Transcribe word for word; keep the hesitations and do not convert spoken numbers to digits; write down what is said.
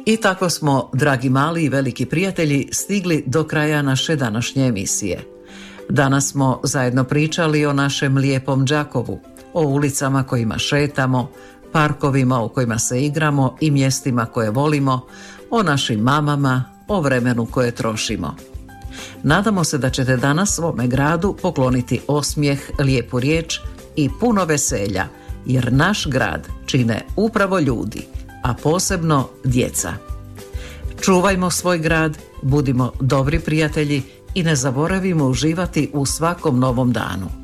I tako smo, dragi mali i veliki prijatelji, stigli do kraja naše današnje emisije. Danas smo zajedno pričali o našem lijepom Đakovu, o ulicama kojima šetamo, parkovima u kojima se igramo i mjestima koje volimo, o našim mamama, o vremenu koje trošimo. Nadamo se da ćete danas svome gradu pokloniti osmijeh, lijepu riječ i puno veselja, jer naš grad čine upravo ljudi, a posebno djeca. Čuvajmo svoj grad, budimo dobri prijatelji i ne zaboravimo uživati u svakom novom danu.